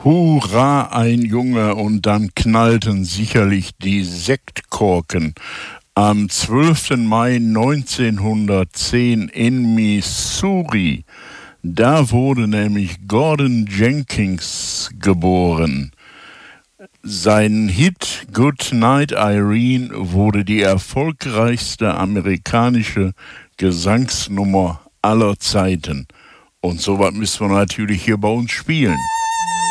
Hurra, ein Junge, und dann knallten sicherlich die Sektkorken. Am 12. Mai 1910 in Missouri, da wurde nämlich Gordon Jenkins geboren. Sein Hit Good Night Irene wurde die erfolgreichste amerikanische Gesangsnummer aller Zeiten. Und sowas müssen wir natürlich hier bei uns spielen.